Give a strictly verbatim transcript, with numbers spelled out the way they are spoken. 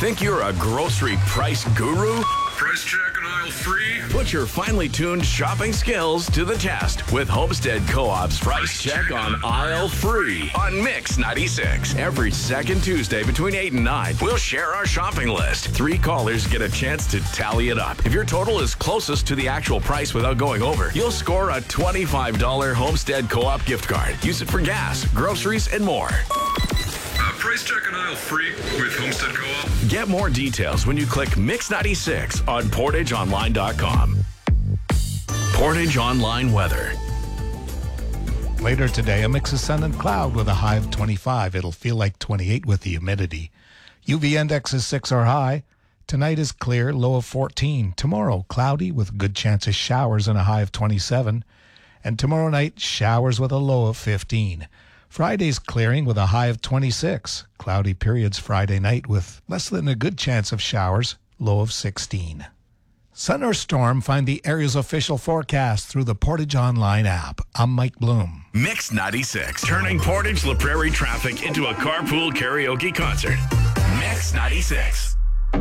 Think you're a grocery price guru? Price check on aisle three. Put your finely tuned shopping skills to the test with Homestead Co-op's Price Check on Aisle Free on Mix ninety-six. Every second Tuesday between eight and nine, we'll share our shopping list. Three callers get a chance to tally it up. If your total is closest to the actual price without going over, you'll score a twenty-five dollars Homestead Co-op gift card. Use it for gas, groceries, and more. Uh, price check on aisle three with Homestead Co-op. Get more details when you click Mix ninety-six on portage online dot com. Portage Online weather. Later today, a mix of sun and cloud with a high of twenty-five. It'll feel like twenty-eight with the humidity. U V index is six or high. Tonight is clear, low of fourteen. Tomorrow, cloudy with a good chance of showers and a high of twenty-seven. And tomorrow night, showers with a low of fifteen. Friday's clearing with a high of twenty-six. Cloudy periods Friday night with less than a good chance of showers, low of sixteen. Sun or storm, find the area's official forecast through the Portage Online app. I'm Mike Bloom. Mix ninety-six, turning Portage La Prairie traffic into a carpool karaoke concert. Mix ninety-six.